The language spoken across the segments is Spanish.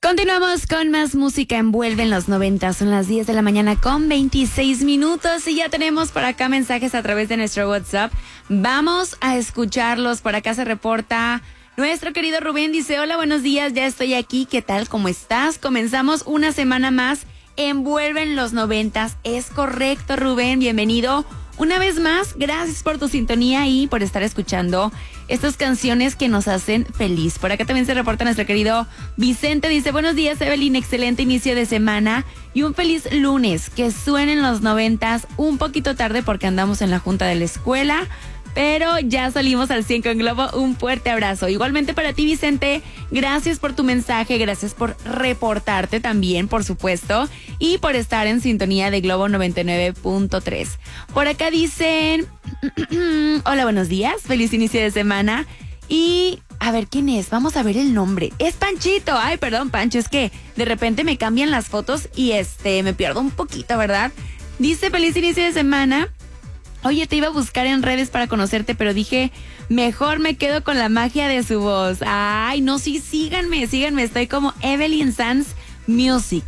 Continuamos con más música envuelve en los 90. Son las 10 de la mañana con 26 minutos y ya tenemos por acá mensajes a través de nuestro WhatsApp. Vamos a escucharlos. Por acá se reporta nuestro querido Rubén. Dice, hola, buenos días, ya estoy aquí. ¿Qué tal? ¿Cómo estás? Comenzamos una semana más. Envuelve en los 90. Es correcto, Rubén. Bienvenido. Una vez más, gracias por tu sintonía y por estar escuchando estas canciones que nos hacen feliz. Por acá también se reporta nuestro querido Vicente. Dice, buenos días, Evelyn, excelente inicio de semana y un feliz lunes. Que suenen los 90, un poquito tarde porque andamos en la junta de la escuela, pero ya salimos al 100 con Globo. Un fuerte abrazo. Igualmente para ti, Vicente, gracias por tu mensaje, gracias por reportarte también, por supuesto, y por estar en sintonía de Globo 99.3. Por acá dicen, hola, buenos días, feliz inicio de semana. Y a ver, ¿quién es? Vamos a ver el nombre. Es Panchito. Ay, perdón, Pancho, es que de repente me cambian las fotos y me pierdo un poquito, ¿verdad? Dice, feliz inicio de semana. Oye, te iba a buscar en redes para conocerte, pero dije, mejor me quedo con la magia de su voz. Ay, no, sí, síganme. Estoy como Evelyn Sanz Music.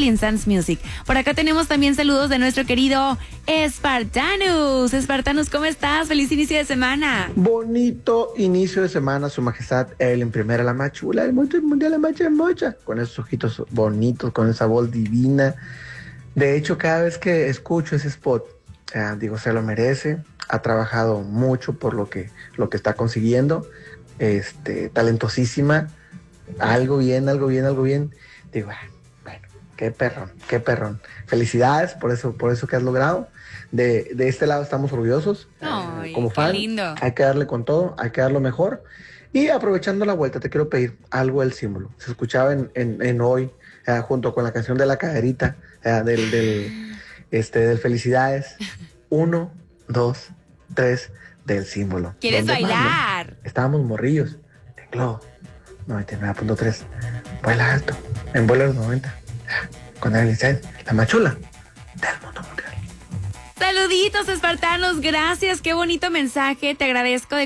Por acá tenemos también saludos de nuestro querido Espartanus. Espartanus, ¿cómo estás? Feliz inicio de semana. Bonito inicio de semana, su majestad Evelyn Primera, la más chula del mundo mundial, la más mocha. Con esos ojitos bonitos, con esa voz divina. De hecho, cada vez que escucho ese spot, digo, se lo merece, ha trabajado mucho por lo que está consiguiendo, talentosísima, algo bien, digo, bueno, qué perrón, felicidades por eso que has logrado, de este lado estamos orgullosos. Ay, como fan, qué lindo. hay que darle con todo, hay que dar lo mejor, y aprovechando la vuelta, te quiero pedir algo del símbolo, se escuchaba en hoy, junto con la canción de la caderita, del felicidades, 1, 2, 3 del símbolo. ¿Quieres bailar? Mando? Estábamos morrillos en Globo 99.3. Vuela alto, envuelve los 90. Con Evelyn Sanz, la más chula del mundo mundial. Saluditos, espartanos, gracias, qué bonito mensaje, te agradezco de